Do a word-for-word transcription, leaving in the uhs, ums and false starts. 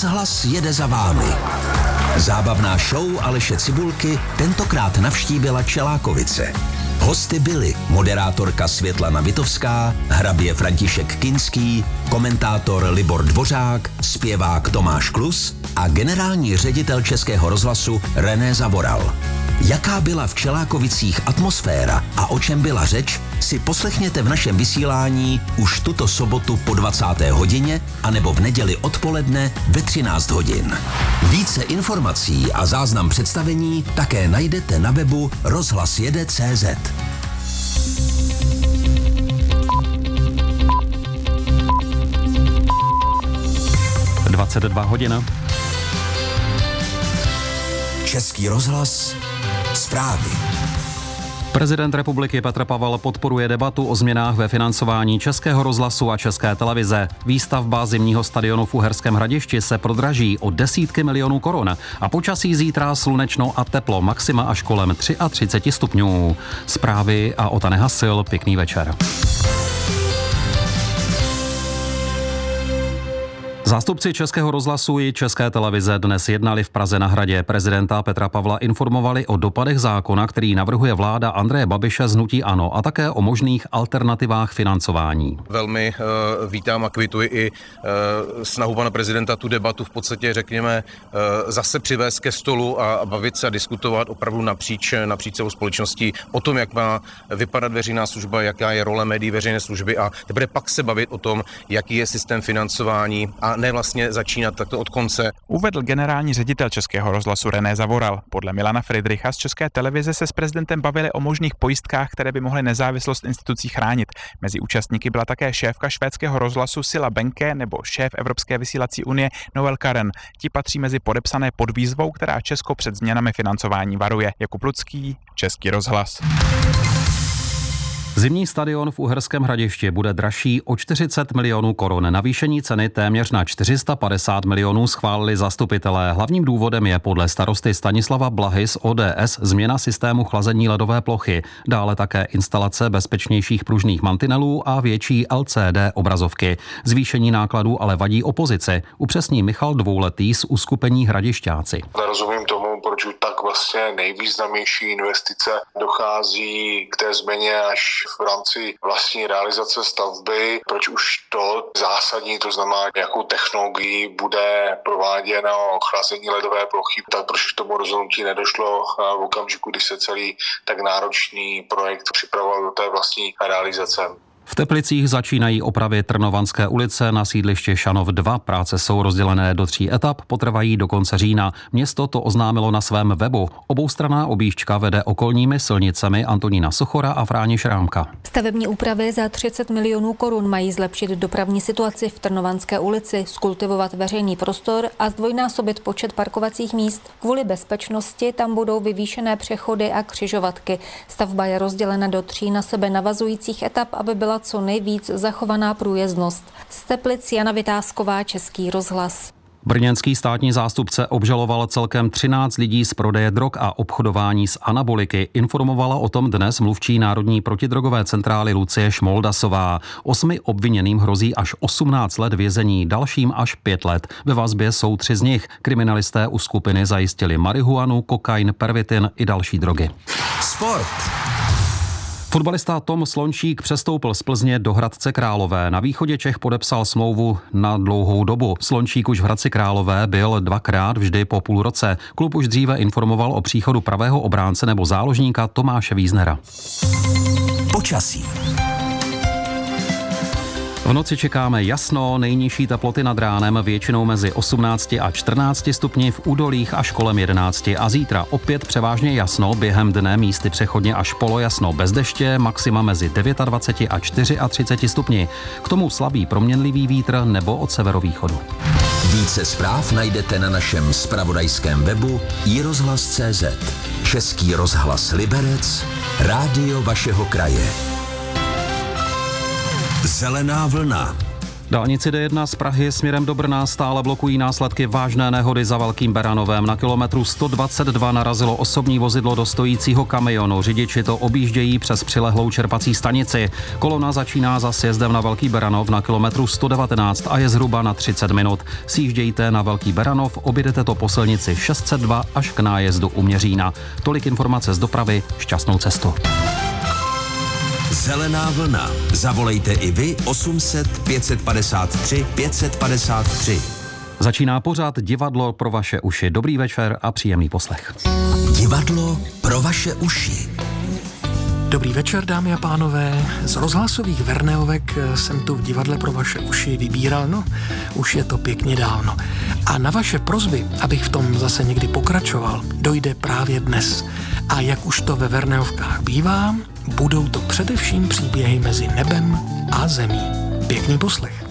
Rozhlas jede za vámi. Zábavná show Aleše Cibulky tentokrát navštívila Čelákovice. Hosty byli moderátorka Světlana Vitovská, hrabě František Kinský, komentátor Libor Dvořák, zpěvák Tomáš Klus a generální ředitel Českého rozhlasu René Zavoral. Jaká byla v Čelákovicích atmosféra a o čem byla řeč, si poslechněte v našem vysílání už tuto sobotu po dvacáté hodině anebo v neděli odpoledne ve třináct hodin. Více informací a záznam představení také najdete na webu rozhlasjede tečka cé zet. dvacet dva hodin. Český rozhlas. Zprávy. Prezident republiky Petr Pavel podporuje debatu o změnách ve financování Českého rozhlasu a České televize. Výstavba zimního stadionu v Uherském Hradišti se prodraží o desítky milionů korun a počasí zítra slunečno a teplo, maxima až kolem třicet tři stupňů. Zprávy a Ota Nehasil, pěkný večer. Zástupci Českého rozhlasu i České televize dnes jednali v Praze na Hradě. Prezidenta Petra Pavla informovali o dopadech zákona, který navrhuje vláda Andreje Babiše z hnutí ANO, a také o možných alternativách financování. Velmi uh, vítám a kvituji i uh, snahu pana prezidenta tu debatu v podstatě, řekněme, uh, zase přivést ke stolu a, a bavit se a diskutovat opravdu napříč, napříč celou společností o tom, jak má vypadat veřejná služba, jaká je role médií veřejné služby, a teprve pak se bavit o tom, jaký je systém financování, a ne vlastně začínat takto od konce. Uvedl generální ředitel Českého rozhlasu René Zavoral. Podle Milana Friedricha z České televize se s prezidentem bavili o možných pojistkách, které by mohly nezávislost institucí chránit. Mezi účastníky byla také šéfka švédského rozhlasu Silla Benke nebo šéf Evropské vysílací unie Noel Karen. Ti patří mezi podepsané pod výzvou, která Česko před změnami financování varuje. Jakub Lucký, Český rozhlas. Zimní stadion v Uherském Hradišti bude dražší o čtyřicet milionů korun. Navýšení ceny téměř na čtyři sta padesát milionů schválili zastupitelé. Hlavním důvodem je podle starosty Stanislava Blahy z O D S změna systému chlazení ledové plochy, dále také instalace bezpečnějších pružných mantinelů a větší L C D obrazovky. Zvýšení nákladů ale vadí opozici, upřesní Michal Dvouletý z uskupení Hradišťáci. Nerozumím tomu, proč už tak vlastně nejvýznamnější investice dochází k té změně až v rámci vlastní realizace stavby, proč už to zásadní, to znamená, jakou technologií bude prováděno chlazení ledové plochy, tak proč k tomu rozhodnutí nedošlo v okamžiku, kdy se celý tak náročný projekt připravoval do té vlastní realizace. V Teplicích začínají opravy Trnovanské ulice na sídliště Šanov dva. Práce jsou rozdělené do tří etap, potrvají do konce října. Město to oznámilo na svém webu. Oboustranná objížďka vede okolními silnicemi Antonína Sochora a Fráni Šrámka. Stavební úpravy za třicet milionů korun mají zlepšit dopravní situaci v Trnovanské ulici, skultivovat veřejný prostor a zdvojnásobit počet parkovacích míst. Kvůli bezpečnosti tam budou vyvýšené přechody a křižovatky. Stavba je rozdělena do tří na sebe navazujících etap, aby byla co nejvíc zachovaná průjezdnost. Z Teplic Jana Vytázková, Český rozhlas. Brněnský státní zástupce obžaloval celkem třináct lidí z prodeje drog a obchodování s anaboliky. Informovala o tom dnes mluvčí Národní protidrogové centrály Lucie Šmoldasová. Osmi obviněným hrozí až osmnáct let vězení, dalším až pět let. Ve vazbě jsou tři z nich. Kriminalisté u skupiny zajistili marihuanu, kokain, pervitin i další drogy. Sport. Fotbalista Tom Slončík přestoupil z Plzně do Hradce Králové. Na východě Čech podepsal smlouvu na dlouhou dobu. Slončík už v Hradci Králové byl dvakrát, vždy po půl roce. Klub už dříve informoval o příchodu pravého obránce nebo záložníka Tomáše Víznera. Počasí. V noci čekáme jasno, nejnižší teploty nad ránem většinou mezi osmnácti a čtrnácti stupni, v údolích až kolem jedenácti, a zítra opět převážně jasno, během dne místy přechodně až polojasno bez deště, maxima mezi dvaceti devíti a třiceti čtyřmi stupni. K tomu slabý proměnlivý vítr nebo od severovýchodu. Více zpráv najdete na našem zpravodajském webu i rozhlas tečka cé zet. Český rozhlas Liberec, rádio vašeho kraje. Zelená vlna. Dálnici D jedna z Prahy směrem do Brna stále blokují následky vážné nehody za Velkým Beranovem. Na kilometru sto dvacet dva narazilo osobní vozidlo do stojícího kamionu. Řidiči to objíždějí přes přilehlou čerpací stanici. Kolona začíná za sjezdem na Velký Beranov na kilometru sto devatenáct a je zhruba na třicet minut. Sjíždějte na Velký Beranov, objedete to po silnici šest set dva až k nájezdu u Měřína. Tolik informace z dopravy, šťastnou cestu. Zelená vlna. Zavolejte i vy osm set pět set padesát tři pět set padesát tři. Začíná pořád Divadlo pro vaše uši. Dobrý večer a příjemný poslech. Divadlo pro vaše uši. Dobrý večer, dámy a pánové. Z rozhlasových Verneovek jsem tu v Divadle pro vaše uši vybíral, no, už je to pěkně dávno. A na vaše prosby, abych v tom zase někdy pokračoval, dojde právě dnes. A jak už to ve Verneovkách bývá, budou to především příběhy mezi nebem a zemí. Pěkný poslech.